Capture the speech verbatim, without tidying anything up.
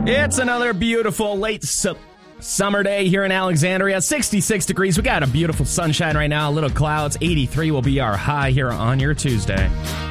It's another beautiful late su- summer day here in Alexandria. sixty-six degrees. We got a beautiful sunshine right now. A little clouds. eighty-three will be our high here on your Tuesday.